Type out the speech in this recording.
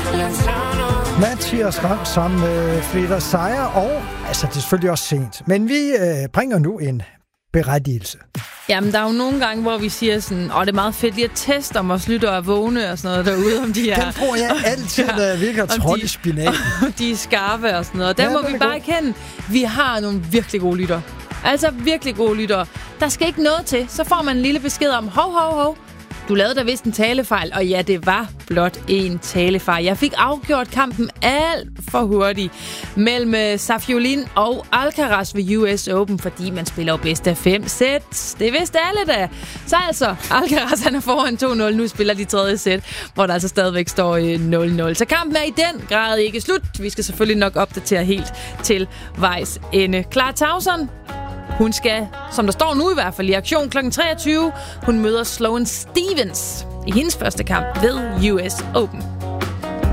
Mathias Ram sammen med Frida Seier, og altså det er selvfølgelig også sent, men vi bringer nu en berettigelse. Jamen, der er jo nogle gange, hvor vi siger sådan, det er meget fedt lige at teste, om vores lyttere er vågne og sådan noget derude, om de er... Den tror jeg altid, der virker trådt i spinat. De er skarpe og sådan noget. Og der må vi bare erkende, vi har nogle virkelig gode lyttere. Altså virkelig gode lyttere. Der skal ikke noget til, så får man en lille besked om, hov. Du lavede da vist en talefejl, og ja, det var blot en talefejl. Jeg fik afgjort kampen alt for hurtigt mellem Safiullin og Alcaraz ved US Open, fordi man spiller jo bedst af 5 sæt. Det vidste alle da. Så altså, Alcaraz han er foran 2-0. Nu spiller de tredje sæt, hvor der altså stadigvæk står 0-0. Så kampen er i den grad ikke slut. Vi skal selvfølgelig nok opdatere helt til vejs ende. Clara Tauson, hun skal, som der står nu i hvert fald, i aktion kl. 23. Hun møder Sloane Stevens i hendes første kamp ved US Open.